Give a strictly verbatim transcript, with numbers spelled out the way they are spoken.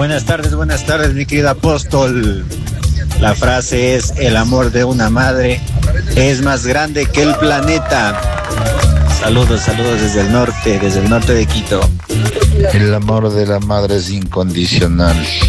Buenas tardes, buenas tardes, mi querido apóstol. La frase es: el amor de una madre es más grande que el planeta. Saludos, saludos desde el norte, desde el norte de Quito. El amor de la madre es incondicional.